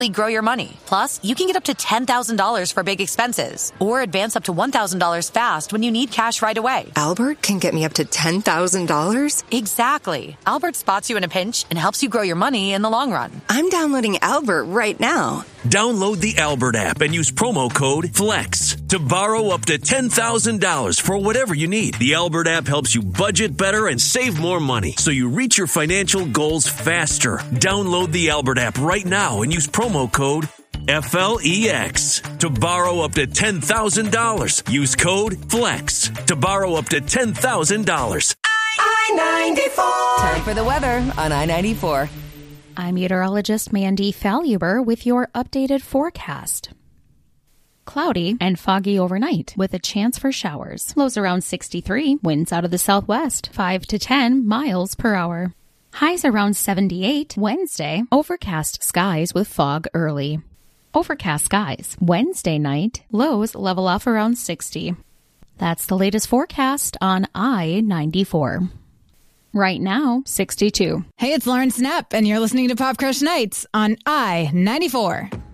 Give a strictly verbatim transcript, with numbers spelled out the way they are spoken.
grow your money. Plus, you can get up to ten thousand dollars for big expenses or advance up to one thousand dollars fast when you need cash right away. Albert can get me up to ten thousand dollars? Exactly. Albert spots you in a pinch and helps you grow your money in the long run. I'm downloading Albert right now. Download the Albert app and use promo code FLEX to borrow up to ten thousand dollars for whatever you need. The Albert app helps you budget better and save more money so you reach your financial goals faster. Download the Albert app right now and use promo code F L E X to borrow up to ten thousand dollars. Use code FLEX to borrow up to ten thousand dollars. I ninety-four. Time for the weather on I ninety-four. I'm meteorologist Mandy Faluber with your updated forecast. Cloudy and foggy overnight with a chance for showers. Lows around sixty-three, winds out of the southwest, five to ten miles per hour. Highs around seventy-eight. Wednesday, overcast skies with fog early. Overcast skies. Wednesday night, lows level off around sixty. That's the latest forecast on I ninety-four. Right now, sixty-two. Hey, it's Lauren Snapp, and you're listening to Pop Crush Nights on I ninety-four.